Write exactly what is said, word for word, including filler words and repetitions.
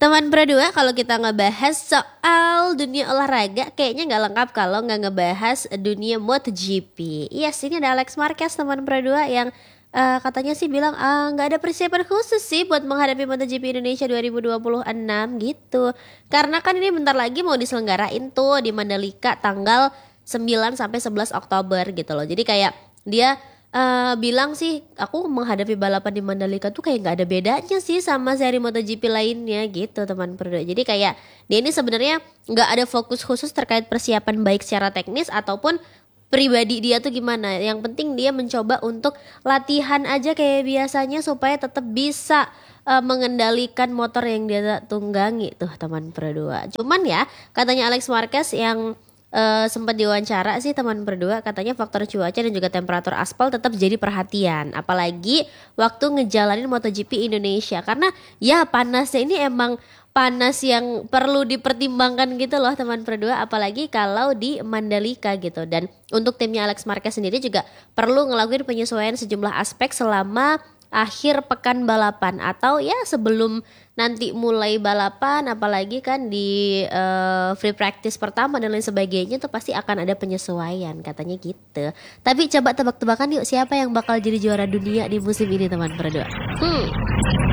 Teman berdua, kalau kita ngebahas soal dunia olahraga, kayaknya nggak lengkap kalau nggak ngebahas dunia MotoGP. Yes, ini ada Alex Marquez teman berdua yang eh, katanya sih bilang ah nggak ada persiapan khusus sih buat menghadapi MotoGP Indonesia dua ribu dua puluh enam gitu. Karena kan ini bentar lagi mau diselenggarain tuh di Mandalika tanggal sembilan sampai sebelas Oktober gitu loh. Jadi kayak dia eh, bilang sih aku menghadapi balapan di Mandalika tuh kayak nggak ada bedanya sih sama seri MotoGP lainnya gitu teman berdua. Jadi kayak dia ini sebenarnya nggak ada fokus khusus terkait persiapan baik secara teknis ataupun pribadi dia tuh gimana. Yang penting dia mencoba untuk latihan aja kayak biasanya supaya tetap bisa eh, mengendalikan motor yang dia tunggangi tuh teman berdua. Cuman ya katanya Alex Marquez yang eh, sempat diwawancara sih teman berdua, katanya faktor cuaca dan juga temperatur aspal tetap jadi perhatian, apalagi waktu ngejalanin MotoGP Indonesia karena ya panasnya ini emang panas yang perlu dipertimbangkan gitu loh teman berdua, apalagi kalau di Mandalika gitu. Dan untuk timnya Alex Marquez sendiri juga perlu ngelakuin penyesuaian sejumlah aspek selama akhir pekan balapan atau ya sebelum nanti mulai balapan, apalagi kan di eh, free practice pertama dan lain sebagainya tuh pasti akan ada penyesuaian katanya gitu. Tapi coba tebak-tebakan yuk siapa yang bakal jadi juara dunia di musim ini teman berdua. Hmm.